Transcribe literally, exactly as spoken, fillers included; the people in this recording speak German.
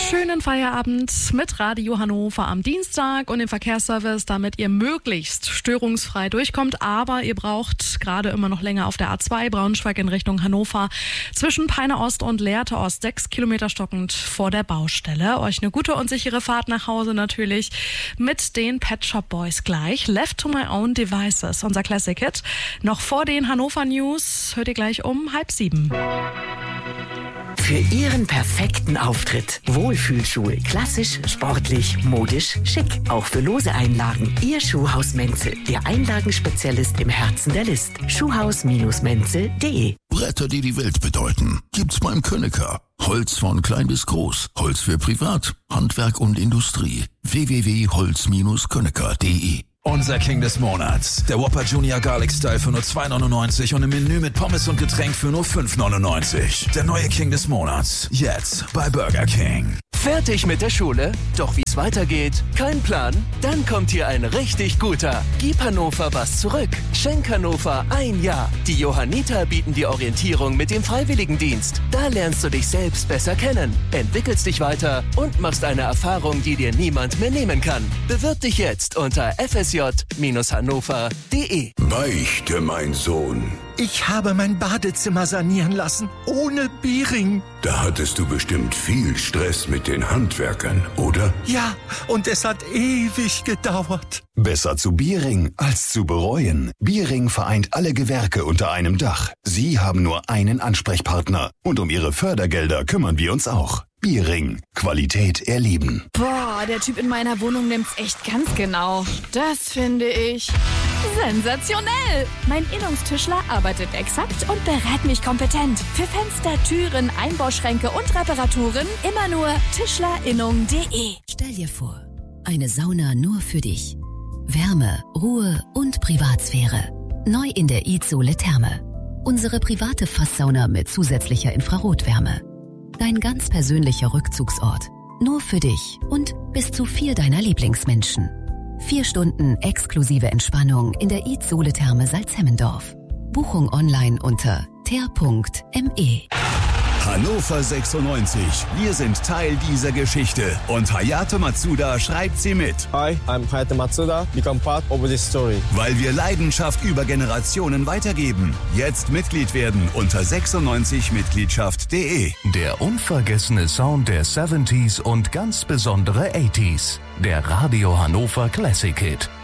Schönen Feierabend mit Radio Hannover am Dienstag und dem Verkehrsservice, damit ihr möglichst störungsfrei durchkommt. Aber ihr braucht gerade immer noch länger auf der A zwei Braunschweig in Richtung Hannover zwischen Peine Ost und Lehrte Ost, sechs Kilometer stockend vor der Baustelle. Euch eine gute und sichere Fahrt nach Hause natürlich mit den Pet Shop Boys gleich. Left to My Own Devices, unser Classic Hit. Noch vor den Hannover News hört ihr gleich um halb sieben. Für Ihren perfekten Auftritt. Wohlfühlschuhe. Klassisch, sportlich, modisch, schick. Auch für lose Einlagen. Ihr Schuhhaus Menzel. Ihr Einlagenspezialist im Herzen der List. Schuhhaus Menzel punkt de. Bretter, die die Welt bedeuten. Gibt's beim Könecker. Holz von klein bis groß. Holz für Privat, Handwerk und Industrie. w w w punkt holz könecker punkt de. Unser King des Monats. Der Whopper Junior Garlic Style für nur zwei neunundneunzig und im Menü mit Pommes und Getränk für nur fünf neunundneunzig. Der neue King des Monats. Jetzt bei Burger King. Fertig mit der Schule? Doch wie's weitergeht? Kein Plan? Dann kommt hier ein richtig guter. Gib Hannover was zurück. Schenk Hannover ein Jahr. Die Johanniter bieten dir Orientierung mit dem Freiwilligendienst. Da lernst du dich selbst besser kennen, entwickelst dich weiter und machst eine Erfahrung, die dir niemand mehr nehmen kann. Bewirb dich jetzt unter f s j hannover punkt de. Beichte, mein Sohn. Ich habe mein Badezimmer sanieren lassen, ohne Biering. Da hattest du bestimmt viel Stress mit den Handwerkern, oder? Ja, und es hat ewig gedauert. Besser zu Biering als zu bereuen. Biering vereint alle Gewerke unter einem Dach. Sie haben nur einen Ansprechpartner. Und um Ihre Fördergelder kümmern wir uns auch. Biering. Qualität erleben. Boah, der Typ in meiner Wohnung nimmt's echt ganz genau. Das finde ich sensationell. Mein Innungstischler arbeitet exakt und berät mich kompetent. Für Fenster, Türen, Einbauschränke und Reparaturen immer nur tischlerinnung punkt de. Stell dir vor, eine Sauna nur für dich. Wärme, Ruhe und Privatsphäre. Neu in der Izole Therme. Unsere private Fasssauna mit zusätzlicher Infrarotwärme. Dein ganz persönlicher Rückzugsort. Nur für dich und bis zu vier deiner Lieblingsmenschen. Vier Stunden exklusive Entspannung in der Izole Therme Salzhemmendorf. Buchung online unter ter punkt me. Hannover sechsundneunzig. Wir sind Teil dieser Geschichte. Und Hayato Matsuda schreibt sie mit. Hi, I'm Hayato Matsuda. Become part of this story. Weil wir Leidenschaft über Generationen weitergeben. Jetzt Mitglied werden unter sechsundneunzig mitgliedschaft punkt de. Der unvergessene Sound der siebziger und ganz besondere achtziger. Der Radio Hannover Classic Hit.